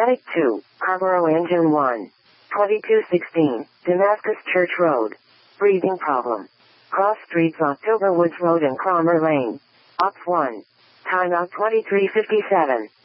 Medic 2, Carrboro Engine 1. 2216, Damascus Church Road. Breathing problem. Cross streets October Woods Road and Cromer Lane. Op 1. Timeout 2357.